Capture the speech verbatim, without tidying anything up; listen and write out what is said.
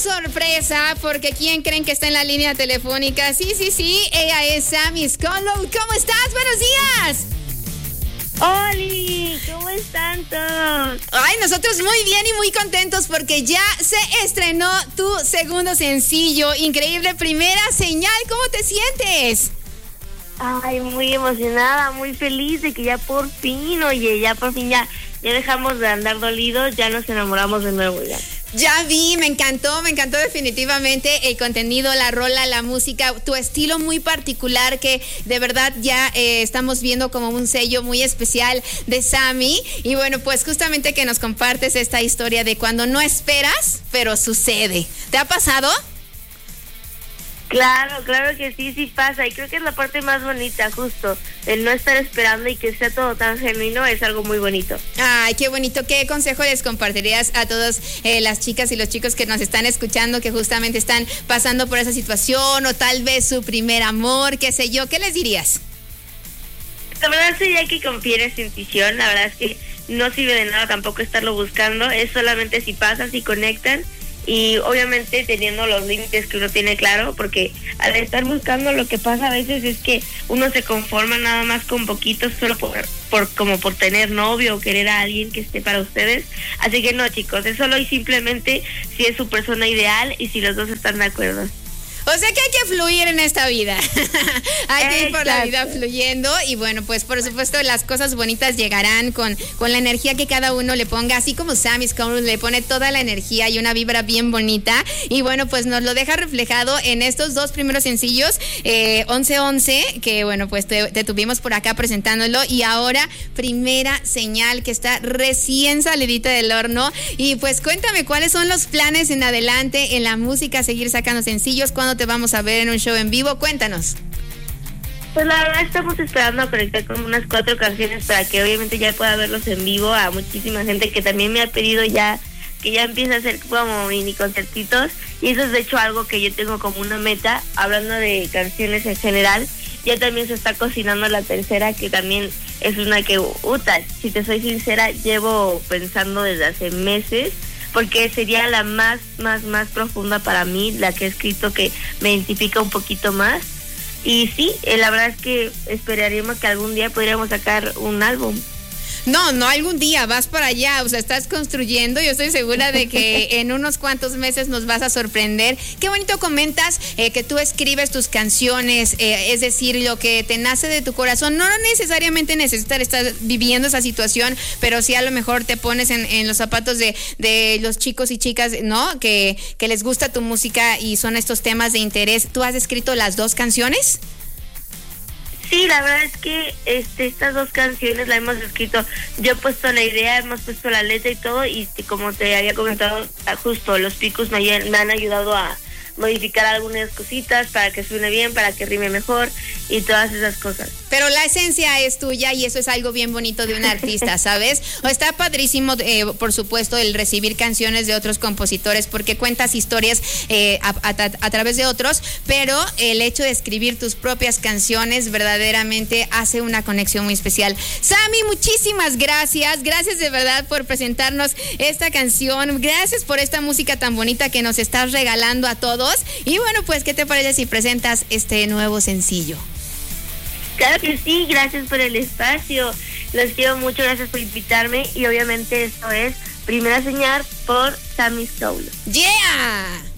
sorpresa, porque ¿quién creen que está en la línea telefónica? Sí, sí, sí, ella es Sammy Sconlow. ¿Cómo estás? ¡Buenos días! ¡Holi! ¿Cómo están todos? Ay, nosotros muy bien y muy contentos porque ya se estrenó tu segundo sencillo. Increíble, Primera Señal. ¿Cómo te sientes? Ay, muy emocionada, muy feliz de que ya por fin, oye, ya por fin ya, ya dejamos de andar dolidos, ya nos enamoramos de nuevo ya. Ya vi, me encantó, me encantó definitivamente el contenido, la rola, la música, tu estilo muy particular que de verdad ya eh, estamos viendo como un sello muy especial de Sammy. Y bueno, pues justamente que nos compartes esta historia de cuando no esperas, pero sucede. ¿Te ha pasado? Claro, claro que sí, sí pasa, y creo que es la parte más bonita, justo, el no estar esperando y que sea todo tan genuino es algo muy bonito. Ay, qué bonito. ¿Qué consejo les compartirías a todas eh, las chicas y los chicos que nos están escuchando, que justamente están pasando por esa situación o tal vez su primer amor, qué sé yo? ¿Qué les dirías? La verdad sería que confíen en su intuición, la verdad es que no sirve de nada tampoco estarlo buscando, es solamente si pasan, si conectan. Y obviamente teniendo los límites que uno tiene claro, porque al estar buscando lo que pasa a veces es que uno se conforma nada más con poquitos solo por, por como por tener novio o querer a alguien que esté para ustedes. Así que no, chicos, es solo y simplemente si es su persona ideal y si los dos están de acuerdo. O sea que hay que fluir en esta vida. Hay que ir por la vida Exacto. fluyendo. Y bueno, pues por supuesto las cosas bonitas llegarán con, con la energía que cada uno le ponga. Así como Sammy Sconlow le pone toda la energía y una vibra bien bonita. Y bueno, pues nos lo deja reflejado en estos dos primeros sencillos. Eh, once once, que bueno, pues te, te tuvimos por acá presentándolo. Y ahora Primera Señal, que está recién salidita del horno. Y pues cuéntame cuáles son los planes en adelante en la música, seguir sacando sencillos. ¿Cuándo te vamos a ver en un show en vivo? Cuéntanos. Pues la verdad estamos esperando a conectar con unas cuatro canciones para que obviamente ya pueda verlos en vivo, a muchísima gente que también me ha pedido ya que ya empiece a hacer como mini concertitos, y eso es de hecho algo que yo tengo como una meta. Hablando de canciones en general, ya también se está cocinando la tercera, que también es una que, uta, si te soy sincera, llevo pensando desde hace meses, porque sería la más, más, más profunda para mí, la que he escrito, que me identifica un poquito más. Y sí, eh, la verdad es que esperaríamos que algún día podríamos sacar un álbum. No, no algún día, vas para allá, o sea, estás construyendo. Yo estoy segura de que en unos cuantos meses nos vas a sorprender. Qué bonito comentas eh, que tú escribes tus canciones, eh, es decir, lo que te nace de tu corazón. No necesariamente necesitas estar viviendo esa situación, pero sí a lo mejor te pones en, en los zapatos de, de los chicos y chicas, ¿no? Que, que les gusta tu música y son estos temas de interés. ¿Tú has escrito las dos canciones? Sí, la verdad es que este, estas dos canciones las hemos escrito, yo he puesto la idea, hemos puesto la letra y todo, y como te había comentado, justo los picos me, me han ayudado a modificar algunas cositas para que suene bien, para que rime mejor y todas esas cosas. Pero la esencia es tuya y eso es algo bien bonito de un artista, ¿sabes? O está padrísimo, eh, por supuesto, el recibir canciones de otros compositores porque cuentas historias eh, a, a, a través de otros, pero el hecho de escribir tus propias canciones verdaderamente hace una conexión muy especial. Sammy, muchísimas gracias. Gracias de verdad por presentarnos esta canción. Gracias por esta música tan bonita que nos estás regalando a todos. Y bueno, pues, ¿qué te parece si presentas este nuevo sencillo? Claro que sí, gracias por el espacio, los quiero mucho, gracias por invitarme, y obviamente esto es Primera Señal por Sammy Sconlow. ¡Yeah!